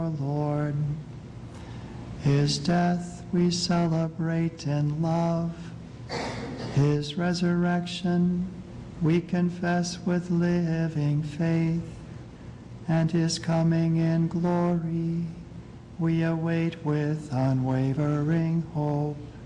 Lord. His death we celebrate in love. His resurrection we confess with living faith. And his coming in glory we await with unwavering hope.